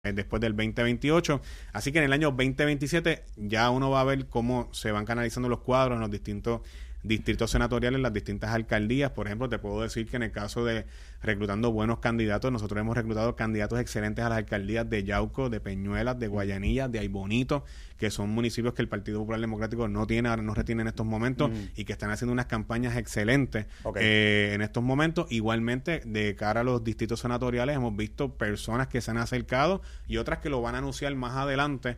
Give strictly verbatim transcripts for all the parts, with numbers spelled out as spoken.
después del veinte veintiocho. Así que en el año veinte veintisiete ya uno va a ver cómo se van canalizando los cuadros en los distintos distritos senatoriales, las distintas alcaldías. Por ejemplo, te puedo decir que en el caso de reclutando buenos candidatos, nosotros hemos reclutado candidatos excelentes a las alcaldías de Yauco, de Peñuelas, de Guayanilla, de Aybonito, que son municipios que el Partido Popular Democrático no tiene, no retiene en estos momentos, mm. y que están haciendo unas campañas excelentes okay. eh, en estos momentos. Igualmente, de cara a los distritos senatoriales, hemos visto personas que se han acercado y otras que lo van a anunciar más adelante,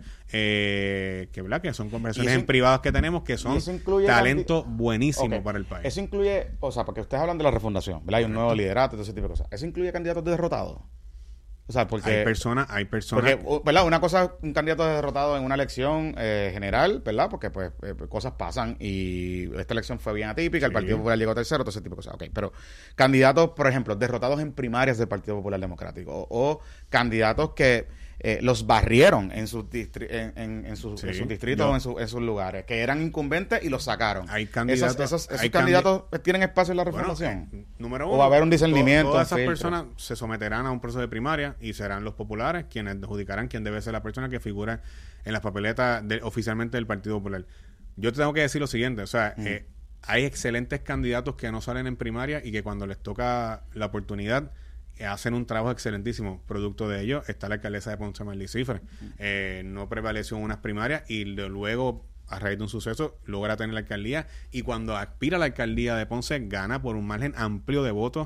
eh, que, ¿verdad? que son conversaciones en privadas que tenemos, que son talento buenísimo okay. para el país. Eso incluye, o sea, porque ustedes hablan de la refundación, ¿verdad? Hay un nuevo liderato, todo ese tipo de cosas. ¿Eso incluye candidatos derrotados? O sea, porque hay personas, hay personas, porque, ¿verdad? Una cosa es un candidato derrotado en una elección eh, general, ¿verdad? Porque pues eh, cosas pasan y esta elección fue bien atípica, sí. el Partido Popular llegó tercero, todo ese tipo de cosas. Okay, pero candidatos, por ejemplo, derrotados en primarias del Partido Popular Democrático o, o candidatos que eh, los barrieron en sus distri- en, en, en, sus, sí, en sus distritos o en, su, en sus lugares, que eran incumbentes y los sacaron. Hay candidatos, esos, esos, esos hay candidatos candi- tienen espacio en la refundación. Bueno, eh, número uno, o va a haber un discernimiento. Todas esas personas se someterán a un proceso de primaria y serán los populares quienes adjudicarán quién debe ser la persona que figura en las papeletas de, oficialmente del Partido Popular. Yo te tengo que decir lo siguiente, o sea, mm. eh, hay excelentes candidatos que no salen en primaria y que cuando les toca la oportunidad eh, hacen un trabajo excelentísimo. Producto de ello está la alcaldesa de Ponce, Marley Cifre. Eh, no prevaleció en unas primarias y luego, a raíz de un suceso, logra tener la alcaldía y cuando aspira a la alcaldía de Ponce gana por un margen amplio de votos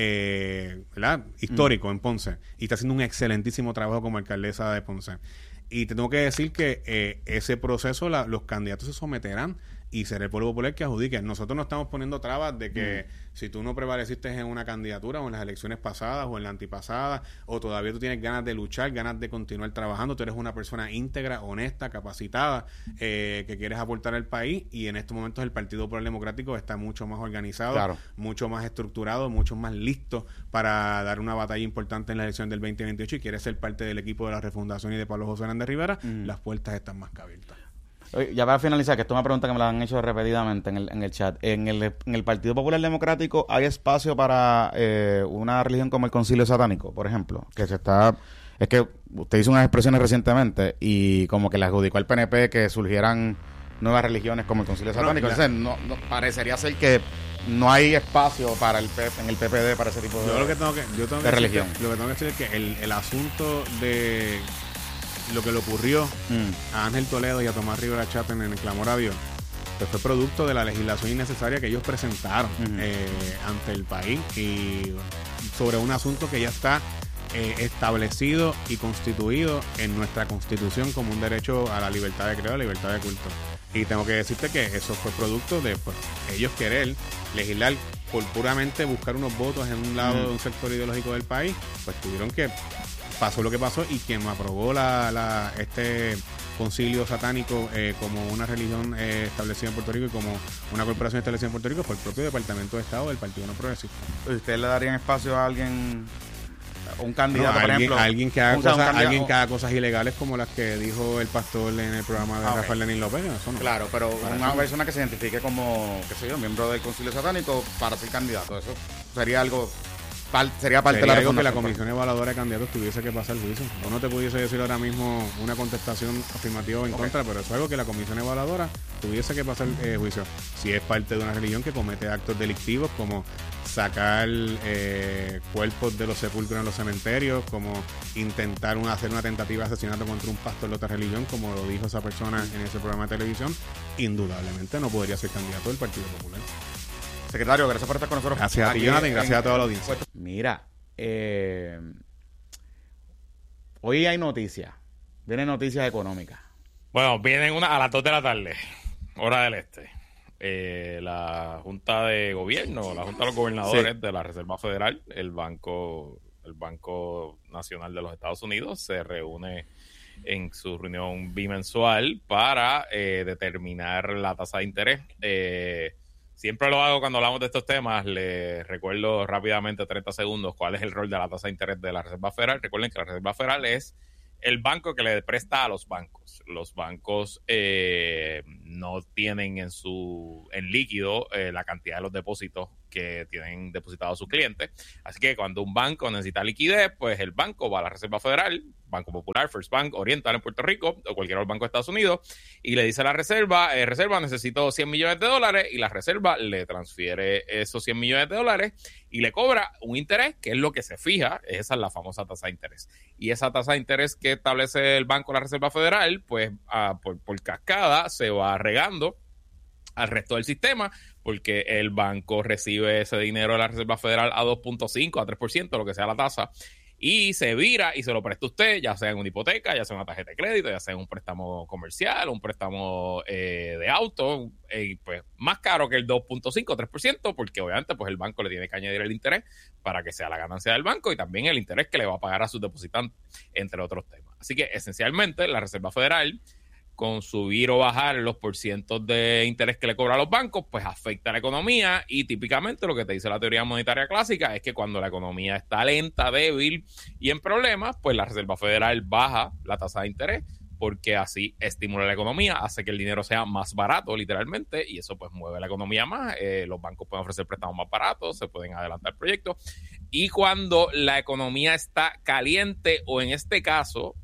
eh, ¿verdad? histórico mm. en Ponce, y está haciendo un excelentísimo trabajo como alcaldesa de Ponce. Y te tengo que decir que eh, ese proceso la, los candidatos se someterán y será el pueblo popular que adjudique. Nosotros no estamos poniendo trabas de que mm. si tú no prevaleciste en una candidatura o en las elecciones pasadas o en la antipasada, o todavía tú tienes ganas de luchar, ganas de continuar trabajando, tú eres una persona íntegra, honesta, capacitada, eh, que quieres aportar al país, y en estos momentos el Partido Popular Democrático está mucho más organizado, claro. mucho más estructurado, mucho más listo para dar una batalla importante en la elección del veinte veintiocho y quiere ser parte del equipo de la refundación y de Pablo José Hernández Rivera, mm. las puertas están más que abiertas. Ya para finalizar, que esto es una pregunta que me la han hecho repetidamente en el, en el chat. ¿En el, en el Partido Popular Democrático hay espacio para eh, una religión como el Concilio Satánico, por ejemplo? Que se está... Es que usted hizo unas expresiones recientemente y como que le adjudicó al P N P que surgieran nuevas religiones como el Concilio Satánico. No, Entonces, no, no, parecería ser que no hay espacio para el P, en el P P D para ese tipo de, yo lo que tengo que, yo tengo de que religión. Que, lo que tengo que decir es que el, el asunto de... lo que le ocurrió mm. a Ángel Toledo y a Tomás Rivera Chapman en el clamor a Dios, pues fue producto de la legislación innecesaria que ellos presentaron mm. eh, ante el país y sobre un asunto que ya está eh, establecido y constituido en nuestra Constitución como un derecho a la libertad de credo, a la libertad de culto. Y tengo que decirte que eso fue producto de pues, ellos querer legislar por puramente buscar unos votos en un lado mm. de un sector ideológico del país, pues tuvieron que pasó lo que pasó y quien aprobó la, la este concilio satánico eh, como una religión eh, establecida en Puerto Rico y como una corporación establecida en Puerto Rico fue el propio Departamento de Estado del Partido No Progresista. ¿Ustedes le darían espacio a alguien, un candidato, no, por alguien, ejemplo? Alguien que haga cosas, alguien que haga cosas ilegales como las que dijo el pastor en el programa de ah, Rafael okay. Lenín López. Eso no. Claro, pero para una eso. persona que se identifique como, qué sé yo, miembro del concilio satánico para ser candidato, eso sería algo... Sería parte Sería de la algo que la comisión evaluadora de candidatos tuviese que pasar juicio. Yo no te pudiese decir ahora mismo una contestación afirmativa o en okay. contra, pero eso es algo que la comisión evaluadora tuviese que pasar eh, juicio. Si es parte de una religión que comete actos delictivos como sacar eh, cuerpos de los sepulcros en los cementerios, como intentar una, hacer una tentativa de asesinato contra un pastor de otra religión, como lo dijo esa persona en ese programa de televisión, indudablemente no podría ser candidato del Partido Popular. Secretario, gracias por estar con nosotros. Gracias a ti, Jonathan, y gracias a toda la audiencia. Mira, eh, hoy hay noticias. Vienen noticias económicas. Bueno, vienen una a las dos de la tarde, hora del este. Eh, la Junta de Gobierno, la Junta de los Gobernadores sí. de la Reserva Federal, el Banco, el Banco Nacional de los Estados Unidos, se reúne en su reunión bimensual para eh, determinar la tasa de interés. Eh, Siempre lo hago cuando hablamos de estos temas. Les recuerdo rápidamente, treinta segundos, cuál es el rol de la tasa de interés de la Reserva Federal. Recuerden que la Reserva Federal es el banco que le presta a los bancos. Los bancos eh, no tienen en su en líquido eh, la cantidad de los depósitos que tienen depositados sus clientes. Así que cuando un banco necesita liquidez, pues el banco va a la Reserva Federal, Banco Popular, First Bank, Oriental en Puerto Rico o cualquier otro banco de Estados Unidos, y le dice a la Reserva, eh, Reserva, necesito cien millones de dólares, y la Reserva le transfiere esos cien millones de dólares y le cobra un interés, que es lo que se fija, esa es la famosa tasa de interés. Y esa tasa de interés que establece el Banco de la Reserva Federal, pues a, por, por cascada se va regando al resto del sistema, porque el banco recibe ese dinero de la Reserva Federal a dos punto cinco, a tres por ciento, lo que sea la tasa, y se vira y se lo presta usted, ya sea en una hipoteca, ya sea en una tarjeta de crédito, ya sea en un préstamo comercial, un préstamo eh, de auto, eh, pues más caro que el dos punto cinco, tres por ciento, porque obviamente pues el banco le tiene que añadir el interés para que sea la ganancia del banco y también el interés que le va a pagar a sus depositantes, entre otros temas. Así que esencialmente la Reserva Federal, con subir o bajar los porcientos de interés que le cobra a los bancos, pues afecta a la economía, y típicamente lo que te dice la teoría monetaria clásica es que cuando la economía está lenta, débil y en problemas, pues la Reserva Federal baja la tasa de interés, porque así estimula la economía, hace que el dinero sea más barato literalmente, y eso pues mueve la economía más. Eh, los bancos pueden ofrecer préstamos más baratos, se pueden adelantar proyectos, y cuando la economía está caliente, o en este caso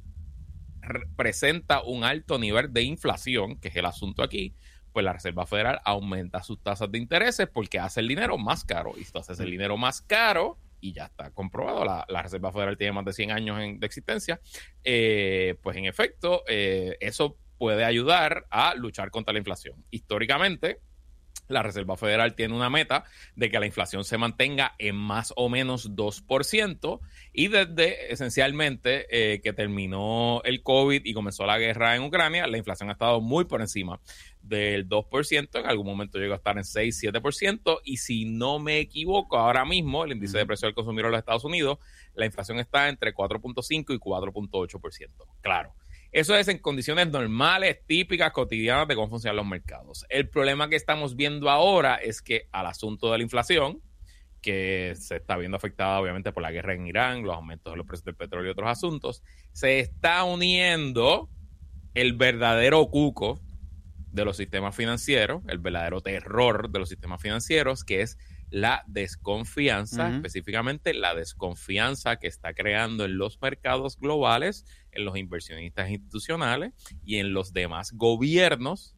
presenta un alto nivel de inflación, que es el asunto aquí, pues la Reserva Federal aumenta sus tasas de intereses porque hace el dinero más caro. Y si haces el dinero más caro, y ya está comprobado, la, la Reserva Federal tiene más de cien años en, de existencia, eh, pues en efecto, eh, eso puede ayudar a luchar contra la inflación. Históricamente, la Reserva Federal tiene una meta de que la inflación se mantenga en más o menos dos por ciento, y desde esencialmente eh, que terminó el COVID y comenzó la guerra en Ucrania, la inflación ha estado muy por encima del dos por ciento, en algún momento llegó a estar en seis, siete por ciento, y si no me equivoco, ahora mismo el índice de precio del consumidor de los Estados Unidos, la inflación está entre cuatro punto cinco y cuatro punto ocho por ciento. Claro. Eso es en condiciones normales, típicas, cotidianas de cómo funcionan los mercados. El problema que estamos viendo ahora es que al asunto de la inflación, que se está viendo afectada obviamente por la guerra en Irán, los aumentos de los precios del petróleo y otros asuntos, se está uniendo el verdadero cuco de los sistemas financieros, el verdadero terror de los sistemas financieros, que es la desconfianza, uh-huh. específicamente la desconfianza que está creando en los mercados globales, en los inversionistas institucionales y en los demás gobiernos,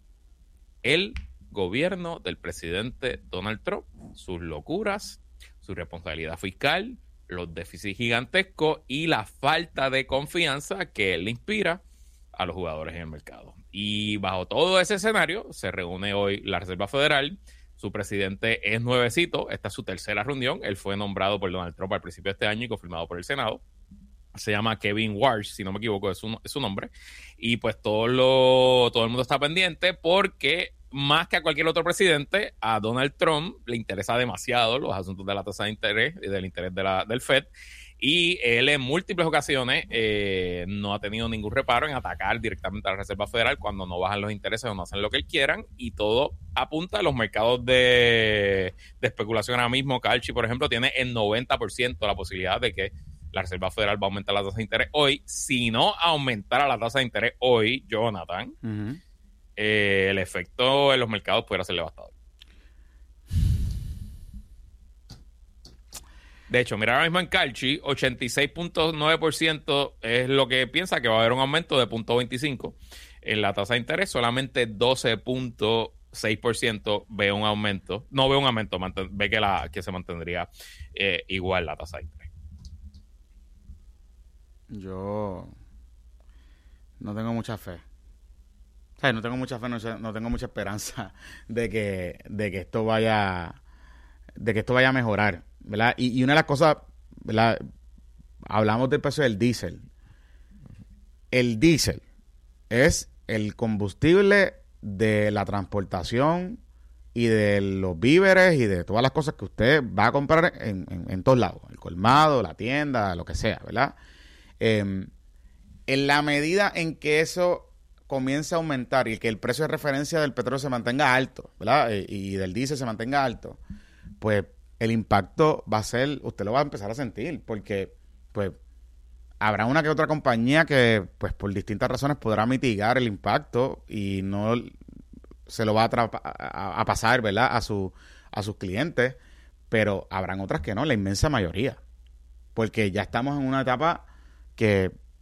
el gobierno del presidente Donald Trump, sus locuras, su responsabilidad fiscal, los déficits gigantescos y la falta de confianza que él le inspira a los jugadores en el mercado. Y bajo todo ese escenario se reúne hoy la Reserva Federal. Su presidente es nuevecito, esta es su tercera reunión. Él fue nombrado por Donald Trump al principio de este año y confirmado por el Senado. Se llama Kevin Warsh, si no me equivoco, es su, es su nombre. Y pues todo, lo, todo el mundo está pendiente porque, más que a cualquier otro presidente, a Donald Trump le interesa demasiado los asuntos de la tasa de interés y del interés de la, del Fed. Y él en múltiples ocasiones eh, no ha tenido ningún reparo en atacar directamente a la Reserva Federal cuando no bajan los intereses o no hacen lo que él quieran, y todo apunta a los mercados de, de especulación. Ahora mismo Kalshi, por ejemplo, tiene el noventa por ciento la posibilidad de que la Reserva Federal va a aumentar la tasa de interés hoy. Si no aumentara la tasa de interés hoy, Jonathan, uh-huh. eh, el efecto en los mercados pudiera ser devastador. De hecho, mira ahora mismo en Kalshi, ochenta y seis punto nueve por ciento es lo que piensa que va a haber un aumento de punto veinticinco en la tasa de interés. Solamente doce punto seis por ciento ve un aumento. No ve un aumento, manten, ve que, la, que se mantendría eh, igual la tasa de interés. Yo no tengo mucha fe. O sea, no tengo mucha fe, no, no tengo mucha esperanza de que, de que esto vaya, de que esto vaya a mejorar, ¿verdad? Y, y una de las cosas, ¿verdad? Hablamos del precio del diésel. El diésel es el combustible de la transportación y de los víveres y de todas las cosas que usted va a comprar en, en, en todos lados. El colmado, la tienda, lo que sea, ¿verdad? Eh, en la medida en que eso comienza a aumentar y que el precio de referencia del petróleo se mantenga alto, ¿verdad? Y, y del diésel se mantenga alto, pues el impacto va a ser, usted lo va a empezar a sentir, porque pues habrá una que otra compañía que pues por distintas razones podrá mitigar el impacto y no se lo va a, tra- a, a pasar, ¿verdad? A su, a sus clientes, pero habrán otras que no, la inmensa mayoría, porque ya estamos en una etapa que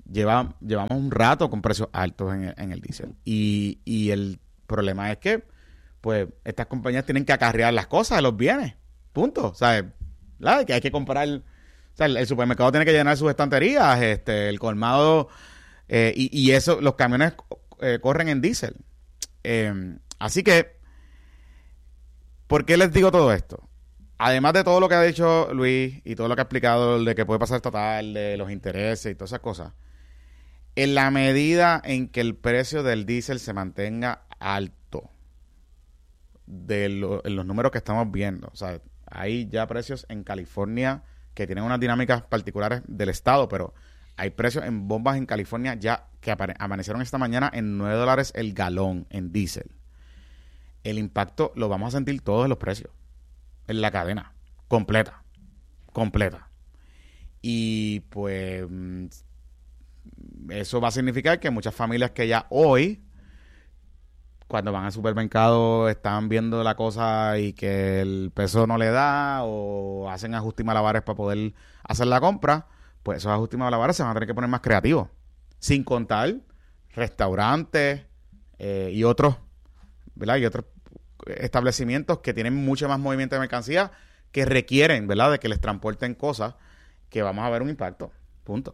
lleva, llevamos un rato con precios altos en el, en el diésel. Y, y el problema es que, pues, estas compañías tienen que acarrear las cosas, los bienes. Punto. O sea, ¿verdad? Que hay que comprar. O sea, el, el supermercado tiene que llenar sus estanterías, este, el colmado. Eh, y, y eso, los camiones eh, corren en diésel. Eh, así que, ¿por qué les digo todo esto? Además de todo lo que ha dicho Luis y todo lo que ha explicado de que puede pasar estatal, de los intereses y todas esas cosas, en la medida en que el precio del diésel se mantenga alto, de lo, en los números que estamos viendo, o sea, hay ya precios en California que tienen unas dinámicas particulares del estado, pero hay precios en bombas en California ya que apare- amanecieron esta mañana en nueve dólares el galón en diésel. El impacto lo vamos a sentir todos en los precios. En la cadena, completa, completa. Y pues eso va a significar que muchas familias que ya hoy, cuando van al supermercado, están viendo la cosa y que el peso no le da o hacen ajustes y malabares para poder hacer la compra, pues esos ajustes y malabares se van a tener que poner más creativos. Sin contar restaurantes eh, y otros, ¿verdad? Y otros establecimientos que tienen mucho más movimiento de mercancía que requieren, ¿verdad?, de que les transporten cosas, que vamos a ver un impacto. Punto.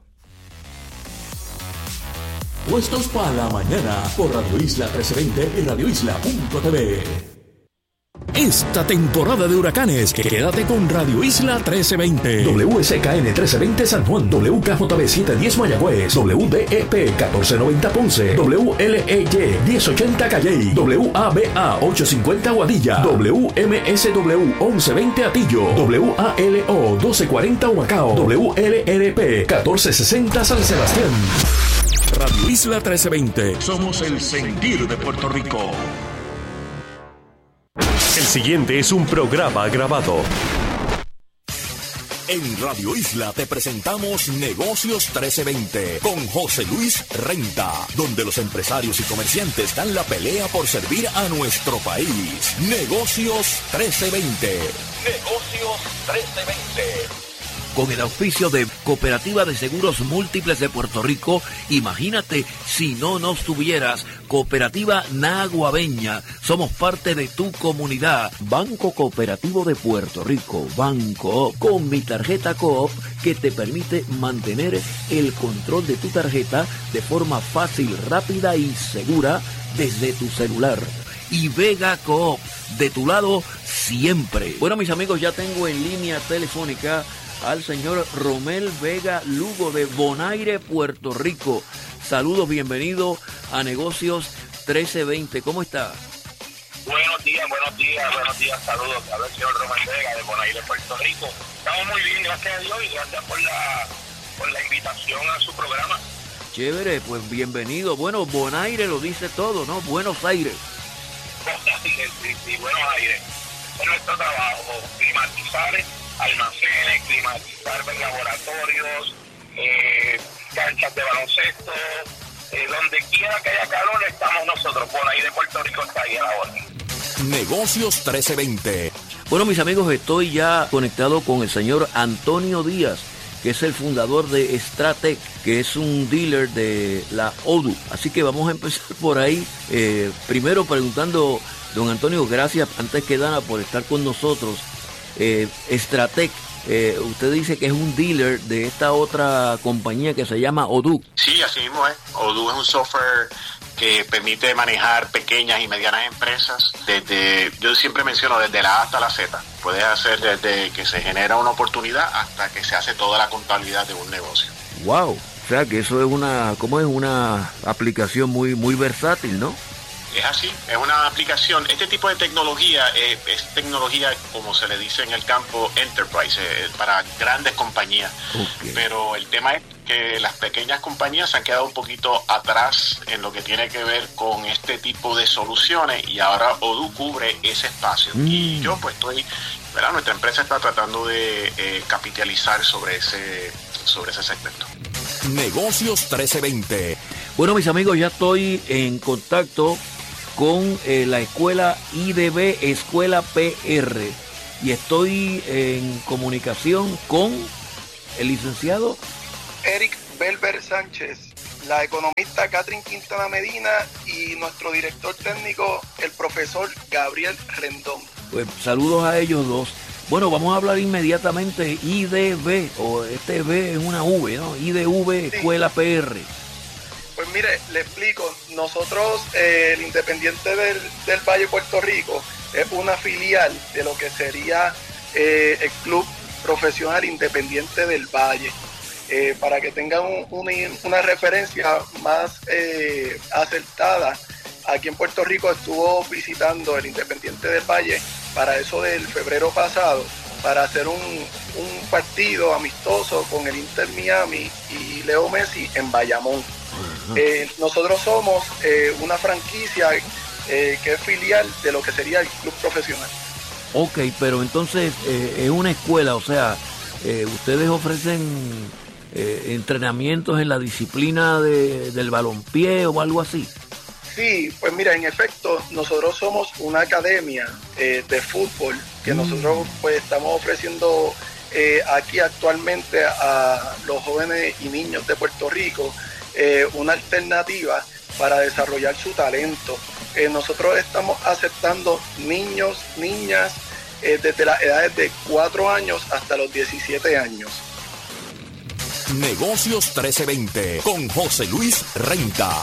Puestos para la mañana por Radio Isla trece veinte y radio isla punto t v. Esta temporada de huracanes, quédate con Radio Isla trece veinte. W S K N trece veinte San Juan, W K J B setecientos diez Mayagüez, W D E P catorce noventa Ponce, W L E Y diez ochenta Calley, W A B A ochocientos cincuenta Guadilla, W M S W once veinte Atillo, W A L O doce cuarenta Humacao, W L R P catorce sesenta San Sebastián. Radio Isla trece veinte. Somos el sentir de Puerto Rico. El siguiente es un programa grabado. En Radio Isla te presentamos Negocios trece veinte con José Luis Renta, donde los empresarios y comerciantes dan la pelea por servir a nuestro país. Negocios trece veinte. Negocios trece veinte. Con el auspicio de Cooperativa de Seguros Múltiples de Puerto Rico, imagínate si no nos tuvieras. Cooperativa Naguabeña, somos parte de tu comunidad. Banco Cooperativo de Puerto Rico, Banco, con mi tarjeta Coop, que te permite mantener el control de tu tarjeta de forma fácil, rápida y segura desde tu celular. Y Vega Coop, de tu lado siempre. Bueno, mis amigos, ya tengo en línea telefónica al señor Romel Vega Lugo de Bonaire, Puerto Rico. Saludos, bienvenido a Negocios trece veinte. ¿Cómo está? Buenos días, buenos días, buenos días, saludos. Habla el señor Romel Vega de Bonaire, Puerto Rico. Estamos muy bien, gracias a Dios, y gracias por la, por la invitación a su programa. Chévere, pues bienvenido. Bueno, Bonaire lo dice todo, ¿no? Buenos Aires. Sí, sí, Buenos Aires. Es nuestro trabajo, climatizar almacenes, climatizar laboratorios, eh, canchas de baloncesto, eh, donde quiera que haya calor estamos nosotros. Por ahí de Puerto Rico está ahí a la hora. Negocios trece veinte. Bueno, mis amigos, estoy ya conectado con el señor Antonio Díaz, que es el fundador de Stratec, que es un dealer de la Odoo. Así que vamos a empezar por ahí. Eh, primero preguntando, don Antonio, gracias antes que nada por estar con nosotros. Eh, Stratec, eh, usted dice que es un dealer de esta otra compañía que se llama Odoo. Sí, así mismo es. Odoo es un software que permite manejar pequeñas y medianas empresas desde, yo siempre menciono, desde la A hasta la Z. Puedes hacer desde que se genera una oportunidad hasta que se hace toda la contabilidad de un negocio. Wow, o sea que eso es una, ¿cómo es? Una aplicación muy, muy versátil, ¿no? Es así, es una aplicación. Este tipo de tecnología eh, es tecnología, como se le dice en el campo, enterprise, eh, para grandes compañías. Okay. Pero el tema es que las pequeñas compañías se han quedado un poquito atrás en lo que tiene que ver con este tipo de soluciones, y ahora Odoo cubre ese espacio. Mm. Y yo pues estoy, ¿verdad? Nuestra empresa está tratando de eh, capitalizar sobre ese, sobre ese segmento. Negocios trece veinte. Bueno, mis amigos, ya estoy en contacto con eh, la escuela I D B, Escuela P R, y estoy en comunicación con el licenciado Eric Belber Sánchez, la economista Catherine Quintana Medina y nuestro director técnico, el profesor Gabriel Rendón. Pues saludos a ellos dos. Bueno, vamos a hablar inmediatamente I D V, o este V es una V, ¿no? I D V, sí. Escuela P R. Pues mire, le explico. Nosotros, eh, el Independiente del, del Valle Puerto Rico, es una filial de lo que sería eh, el Club Profesional Independiente del Valle. Eh, para que tengan un, una, una referencia más eh, acertada, aquí en Puerto Rico estuvo visitando el Independiente del Valle para eso del febrero pasado, para hacer un, un partido amistoso con el Inter Miami y Leo Messi en Bayamón. Uh-huh. Eh, nosotros somos eh, una franquicia eh, que es filial de lo que sería el club profesional. Ok, pero entonces eh, es una escuela, o sea, eh, ustedes ofrecen eh, entrenamientos en la disciplina de, del balompié o algo así. Sí, pues mira, en efecto, nosotros somos una academia eh, de fútbol que mm. nosotros pues estamos ofreciendo eh, aquí actualmente a los jóvenes y niños de Puerto Rico eh, una alternativa para desarrollar su talento. Eh, nosotros estamos aceptando niños, niñas eh, desde las edades de cuatro años hasta los diecisiete años. Negocios trece veinte con José Luis Renta.